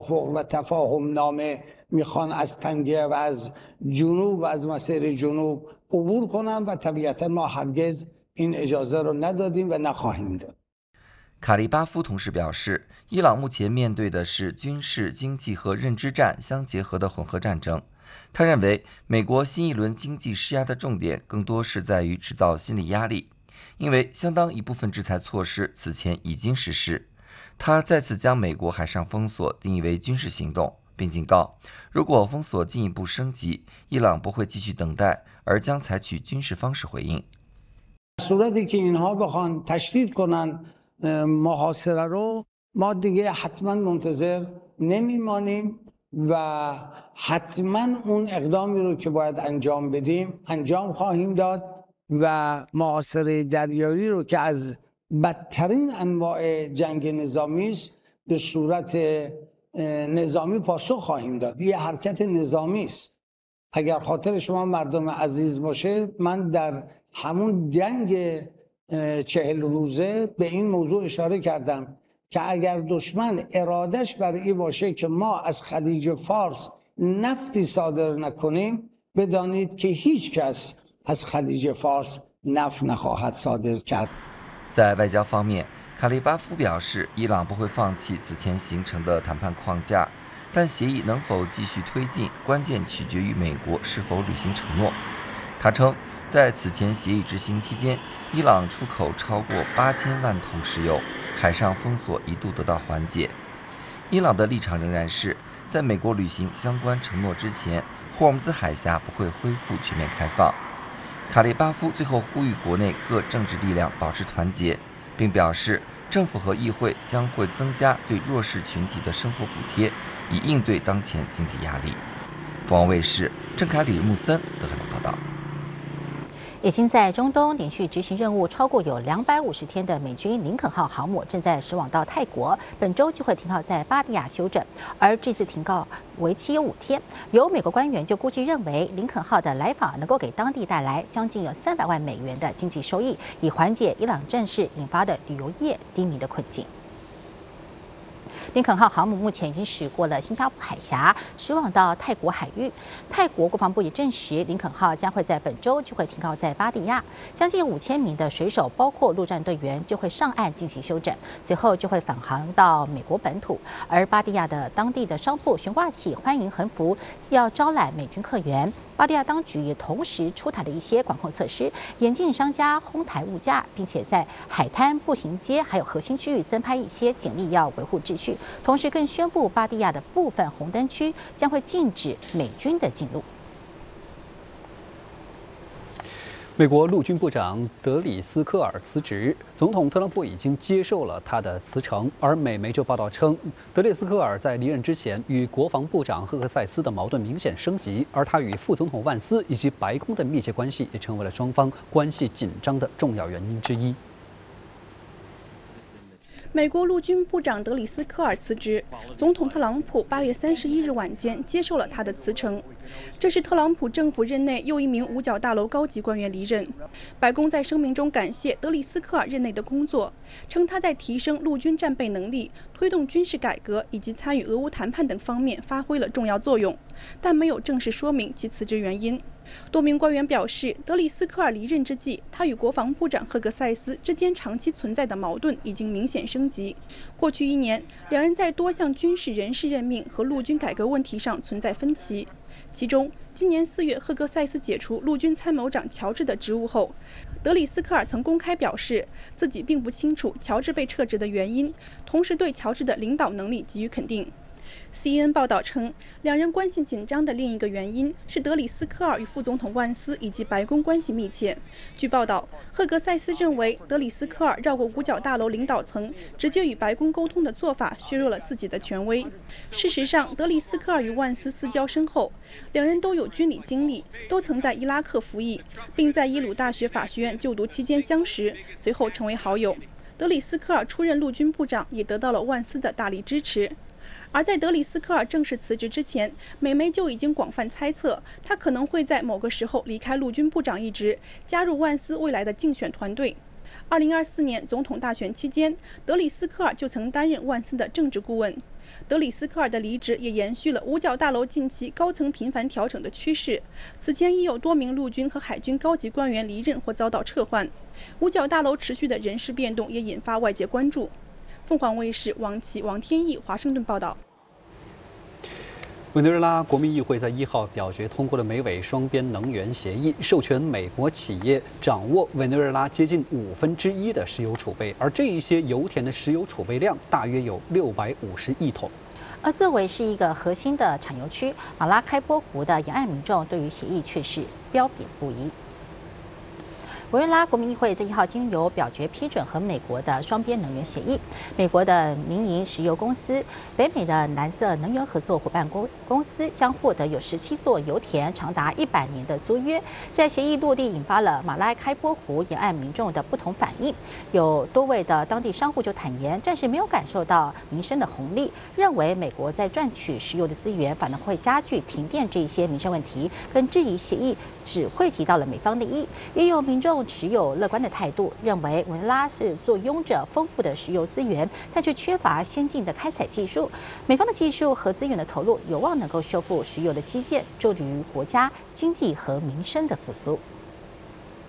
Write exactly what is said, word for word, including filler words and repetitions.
و تفاهم نامه میخوان از تنگه و از جنوب و از مسیر جنوب عبور کنن و طبیعتا ما هرگز این اجازه رو ندادیم و نخواهیم داد。 卡利巴夫同时表示，伊朗目前面对的是军事、经济和认知战相结合的混合战争。他认为，美国新一轮经济施压的重点更多是在于制造心理压力，因为相当一部分制裁措施此前已经实施。他再次将美国海上封锁定义为军事行动，并警告，如果封锁进一步升级，伊朗不会继续等待，而将采取军事方式回应。 صورتی که اینها بخوان تشدید کنن محاصره رو ما دیگه حتما منتظر نمیمانیم و حتما اون اقدامی رو که باید انجام بدیم انجام خواهیم داد و محاصره دریایی رو که از بدترین انواع جنگ نظامی است به صورت نظامی پاسخ خواهیم داد. یه حرکت نظامی است. اگر خاطر شما مردم عزیز باشه، من در همون جنگ چهل روزه به این موضوع اشاره کردم که اگر دشمن ارادش بر این باشه که ما از خلیج فارس نفتی صادر نکنیم، بدانید که هیچ کس از خلیج فارس نفت نخواهد صادر کرد。 在外交方面，卡利巴夫表示，伊朗不会放弃此前形成的谈判框架，但协议能否继续推进，关键取决于美国是否履行承诺。他称，在此前协议执行期间，伊朗出口超过八千万桶石油，海上封锁一度得到缓解。伊朗的立场仍然是，在美国履行相关承诺之前，霍尔木兹海峡不会恢复全面开放。卡利巴夫最后呼吁国内各政治力量保持团结，并表示，政府和议会将会增加对弱势群体的生活补贴，以应对当前经济压力。凤凰卫视郑凯里、穆森德黑兰报道。 已经在中东连续执行任务超过有两百五十天的美军林肯号航母正在驶往到泰国，本周就会停靠在巴迪亚休整，而这次停靠为期有五天。有美国官员就估计认为，林肯号的来访能够给当地带来将近有三百万美元的经济收益，以缓解伊朗战事引发的旅游业低迷的困境。林肯号航母目前已经驶过了新加坡海峡，驶往到泰国海域。泰国国防部也证实，林肯号将会在本周就会停靠在巴迪亚，将近五千名的水手，包括陆战队员，就会上岸进行休整，随后就会返航到美国本土。而巴迪亚的当地的商铺悬挂起欢迎横幅，要招揽美军客源。巴迪亚当局也同时出台了一些管控措施，严禁商家哄抬物价，并且在海滩、步行街还有核心区域增派一些警力，要维护秩序。同时更宣布，巴蒂亚的部分红灯区将会禁止美军的进入。 美国陆军部长德里斯科尔辞职，总统特朗普已经接受了他的辞呈。而美媒就报道称，德里斯科尔在离任之前与国防部长赫克塞斯的矛盾明显升级，而他与副总统万斯以及白宫的密切关系也成为了双方关系紧张的重要原因之一。 美国陆军部长德里斯科尔辞职，总统特朗普八月三十一日晚间接受了他的辞呈。这是特朗普政府任内又一名五角大楼高级官员离任。白宫在声明中感谢德里斯科尔任内的工作，称他在提升陆军战备能力、推动军事改革以及参与俄乌谈判等方面发挥了重要作用，但没有正式说明其辞职原因。多名官员表示，德里斯科尔离任之际，他与国防部长赫格塞斯之间长期存在的矛盾已经明显升级。过去一年，两人在多项军事人事任命和陆军改革问题上存在分歧。其中，今年四月，赫格塞斯解除陆军参谋长乔治的职务后，德里斯科尔曾公开表示自己并不清楚乔治被撤职的原因，同时对乔治的领导能力给予肯定。C N N 报道称，两人关系紧张的另一个原因是德里斯科尔与副总统万斯以及白宫关系密切。据报道，赫格塞斯认为德里斯科尔绕过五角大楼领导层，直接与白宫沟通的做法削弱了自己的权威。事实上，德里斯科尔与万斯私交深厚，两人都有军旅经历，都曾在伊拉克服役，并在耶鲁大学法学院就读期间相识，随后成为好友。德里斯科尔出任陆军部长，也得到了万斯的大力支持。而在德里斯科尔正式辞职之前，美媒就已经广泛猜测，他可能会在某个时候离开陆军部长一职，加入万斯未来的竞选团队。二零二四年总统大选期间，德里斯科尔就曾担任万斯的政治顾问。 德里斯科尔的离职也延续了五角大楼近期高层频繁调整的趋势。此前已有多名陆军和海军高级官员离任或遭到撤换。五角大楼持续的人事变动也引发外界关注。凤凰卫视王琦、王天意华盛顿报道。 委内瑞拉国民议会在一号表决通过了美委双边能源协议，授权美国企业掌握委内瑞拉接近五分之一的石油储备，而这一些油田的石油储备量大约有六百五十亿桶。 而作为是一个核心的产油区，马拉开波湖的沿岸民众对于协议却是褒贬不一。委内瑞拉国民议会在一号经由表决批准和美国的双边能源协议。美国的民营石油公司北美的蓝色能源合作伙伴公公司将获得有十七座油田长达一百年的租约。在协议落地引发了马拉开波湖沿岸民众的不同反应，有多位的当地商户就坦言，暂时没有感受到民生的红利，认为美国在赚取石油的资源，反而会加剧停电这些民生问题，跟质疑协议只会提到了美方利益。也有民众持有乐观的态度，认为委内瑞拉是坐拥着丰富的石油资源，但却缺乏先进的开采技术。美方的技术和资源的投入，有望能够修复石油的基建，助力于国家经济和民生的复苏。